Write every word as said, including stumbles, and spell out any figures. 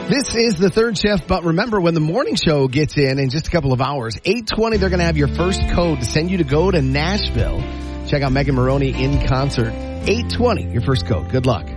This is the Third Shift, but remember, when the morning show gets in in just a couple of hours, eight twenty, they're going to have your first code to send you to go to Nashville. Check out Megan Maroney in concert. eight twenty, your first code. Good luck.